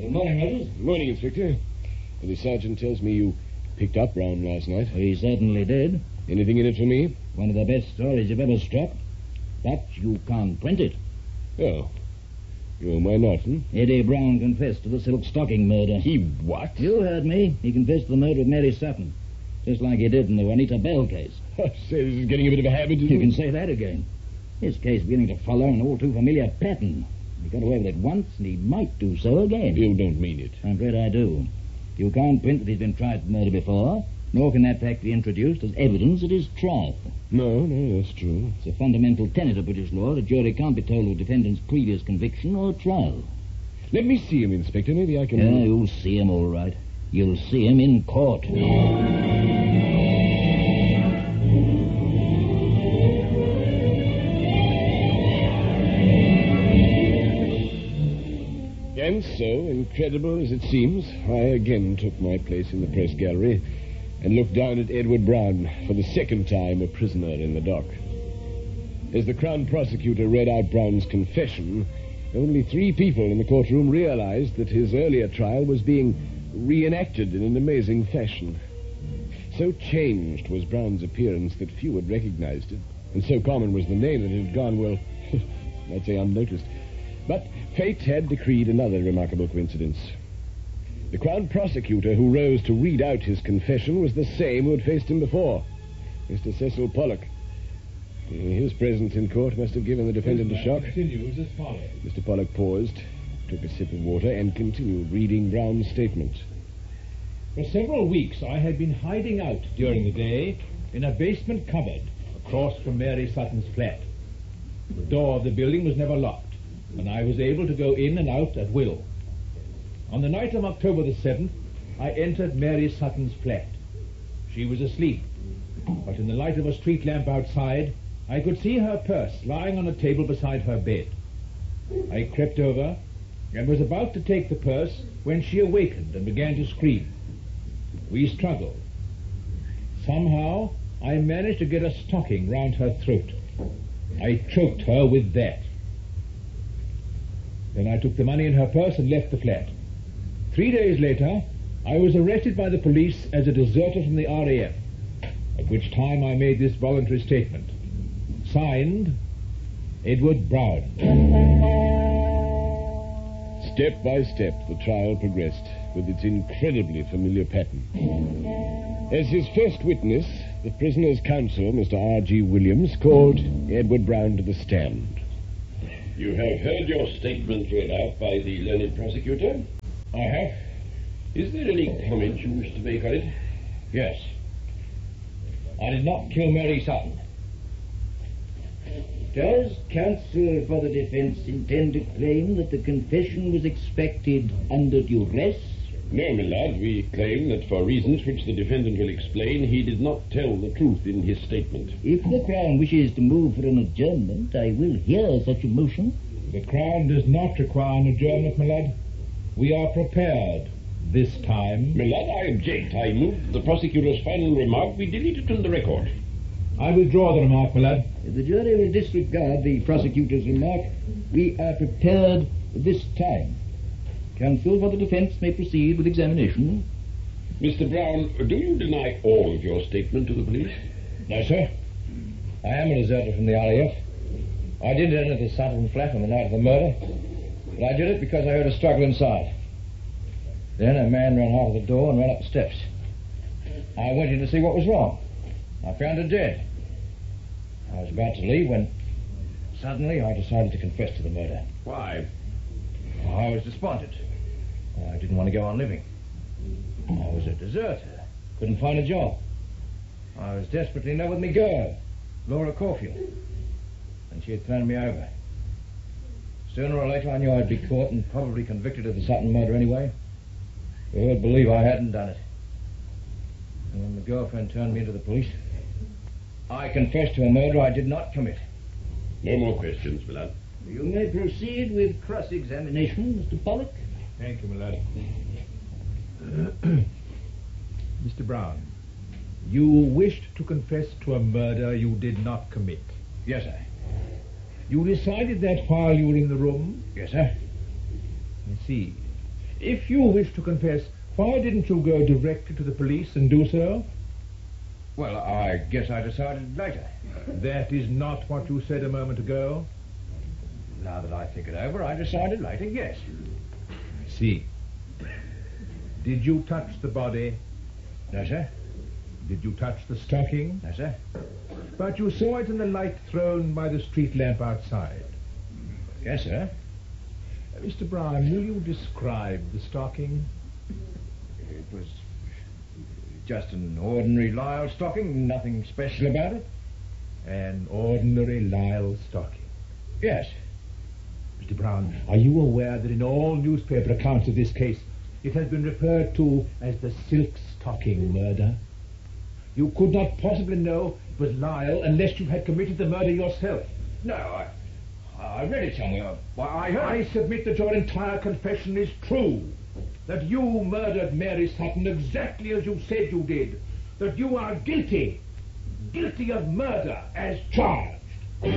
Good morning, Rogers. Morning, Inspector. The sergeant tells me you picked up Brown last night. He certainly did. Anything in it for me? One of the best stories you've ever struck. But you can't print it. Oh. Well, why not, Eddie Brown confessed to the silk stocking murder. He what? You heard me. He confessed to the murder of Mary Sutton. Just like he did in the Juanita Bell case. I say, this is getting a bit of a habit, isn't You it? can say that again. His case beginning to follow an all too familiar pattern. He got away with it once, and he might do so again. You don't mean it. I'm afraid I do. You can't print that he's been tried for murder before, nor can that fact be introduced as evidence at his trial. No, that's true. It's a fundamental tenet of British law. The jury can't be told of a defendant's previous conviction or trial. Let me see him, Inspector. Maybe I can... Yeah, you'll see him all right. You'll see him in court. And so, incredible as it seems, I again took my place in the press gallery and looked down at Edward Brown, for the second time a prisoner in the dock. As the Crown Prosecutor read out Brown's confession, only 3 people in the courtroom realized that his earlier trial was being reenacted in an amazing fashion. So changed was Brown's appearance that few had recognized it, and so common was the name that it had gone, well, I'd say unnoticed. But fate had decreed another remarkable coincidence. The Crown Prosecutor who rose to read out his confession was the same who had faced him before, Mr. Cecil Pollock. His presence in court must have given the defendant a shock. Continues as follows. Mr. Pollock paused, took a sip of water, and continued reading Brown's statement. For several weeks I had been hiding out during the day in a basement cupboard across from Mary Sutton's flat. The door of the building was never locked, and I was able to go in and out at will. On the night of October the 7th, I entered Mary Sutton's flat. She was asleep, but in the light of a street lamp outside, I could see her purse lying on a table beside her bed. I crept over and was about to take the purse when she awakened and began to scream. We struggled. Somehow, I managed to get a stocking round her throat. I choked her with that. Then I took the money in her purse and left the flat. 3 days later, I was arrested by the police as a deserter from the RAF, at which time I made this voluntary statement. Signed, Edward Brown. Step by step, the trial progressed with its incredibly familiar pattern. As his first witness, the prisoner's counsel, Mr. R.G. Williams, called Edward Brown to the stand. You have heard your statement read out by the learned prosecutor? I have? Is there any comment you wish to make on it? Yes. I did not kill Mary Sutton. Does counsel for the defense intend to claim that the confession was expected under duress? No, my lad. We claim that for reasons which the defendant will explain, he did not tell the truth in his statement. If the Crown wishes to move for an adjournment, I will hear such a motion. The Crown does not require an adjournment, my lad. We are prepared this time. My lad, I object. I move the prosecutor's final remark be deleted from the record. I withdraw the remark, my lad. If the jury will disregard the prosecutor's remark, we are prepared this time. Counsel for the defense may proceed with examination. Mr. Brown, do you deny all of your statement to the police? No, sir. I am a deserter from the RAF. I did enter the Sutton flat on the night of the murder, but I did it because I heard a struggle inside. Then a man ran out of the door and ran up the steps. I went in to see what was wrong. I found her dead. I was about to leave when suddenly I decided to confess to the murder. Why? I was despondent. I didn't want to go on living. I was a deserter. Couldn't find a job. I was desperately in love with me girl, Laura Caulfield. And she had thrown me over. Sooner or later I knew I'd be caught and probably convicted of the Sutton murder anyway. Who would believe I hadn't done it? And when the girlfriend turned me into the police, I confessed to a murder I did not commit. No more questions, my lad. You may proceed with cross-examination, Mr. Pollock. Thank you, my lad. Mr. Brown, you wished to confess to a murder you did not commit. Yes, sir. You decided that while you were in the room? Yes, sir. I see. If you wish to confess, why didn't you go directly to the police and do so? Well, I guess I decided later. That is not what you said a moment ago. Now that I think it over, I decided later, yes. I see. Did you touch the body? No, sir. Did you touch the stocking? No, sir. But you saw it in the light thrown by the street lamp outside. Yes, sir. Mr. Brown, will you describe the stocking? It was just an ordinary Lyle stocking, nothing special about it. An ordinary Lyle stocking. Yes. Mr. Brown, are you aware that in all newspaper accounts of this case, it has been referred to as the silk stocking murder? You could not possibly know it was Lyle unless you had committed the murder yourself. No, I read it somewhere. Why, I submit that your entire confession is true. That you murdered Mary Sutton exactly as you said you did. That you are guilty. Guilty of murder as charged.